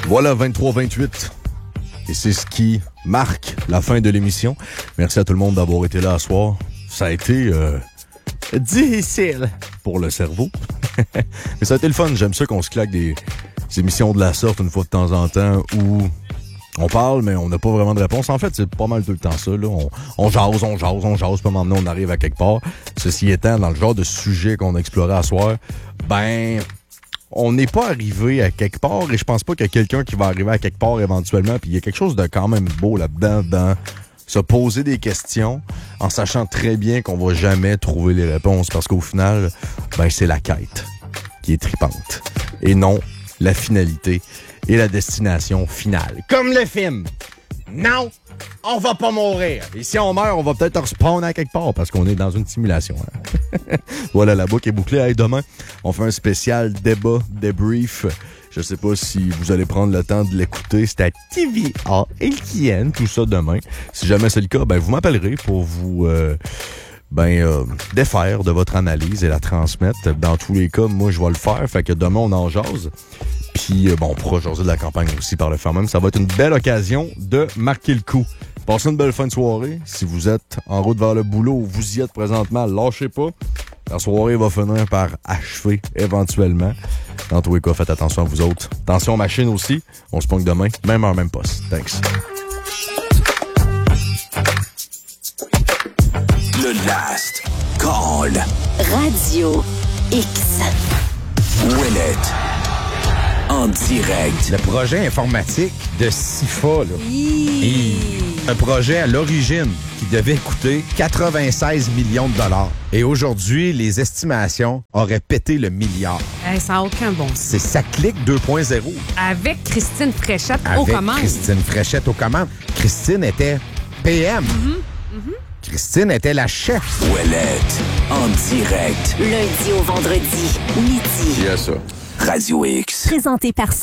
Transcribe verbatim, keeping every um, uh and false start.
Voilà, vingt-trois vingt-huit. Et c'est ce qui marque la fin de l'émission. Merci à tout le monde d'avoir été là ce soir. Ça a été euh, difficile pour le cerveau. Mais ça a été le fun. J'aime ça qu'on se claque des, des émissions de la sorte une fois de temps en temps où on parle, mais on n'a pas vraiment de réponse. En fait, c'est pas mal tout le temps ça. Là. On, on jase, on jase, on jase. Puis maintenant, on arrive à quelque part. Ceci étant, dans le genre de sujet qu'on a exploré à soir, ben... on n'est pas arrivé à quelque part et je pense pas qu'il y a quelqu'un qui va arriver à quelque part éventuellement. Puis il y a quelque chose de quand même beau là-dedans, dans se poser des questions en sachant très bien qu'on va jamais trouver les réponses parce qu'au final, ben c'est la quête qui est tripante et non la finalité et la destination finale. Comme le film. Non, on va pas mourir. Et si on meurt, on va peut-être respawner à quelque part parce qu'on est dans une simulation. Hein? Voilà, la boucle est bouclée. Hey, demain, on fait un spécial débat, débrief. Je sais pas si vous allez prendre le temps de l'écouter. C'est à T V A L K N, tout ça demain. Si jamais c'est le cas, ben vous m'appellerez pour vous euh, ben euh, défaire de votre analyse et la transmettre. Dans tous les cas, moi, je vais le faire. Fait que demain, on en jase. Puis, euh, bon, on pourra jaser de la campagne aussi par le fait même. Ça va être une belle occasion de marquer le coup. Passez une belle fin de soirée. Si vous êtes en route vers le boulot ou vous y êtes présentement, lâchez pas. La soirée va finir par achever éventuellement. Dans tous les cas, faites attention à vous autres. Attention aux machines aussi. On se pogne demain, même heure, même poste. Thanks. Le Last Call. Radio X. Ouellette. En direct. Le projet informatique de SIFA, là. Et un projet à l'origine qui devait coûter quatre-vingt-seize millions de dollars. Et aujourd'hui, les estimations auraient pété le milliard. Hey, ça n'a aucun bon sens. C'est Ça clique deux point zéro. Avec Christine Fréchette aux Avec commandes. Christine Fréchette aux commandes. Christine était P M. Mm-hmm. Mm-hmm. Christine était la chef. Ouellette. En direct. Lundi au vendredi, midi. Il y a ça. Radio X. Présenté par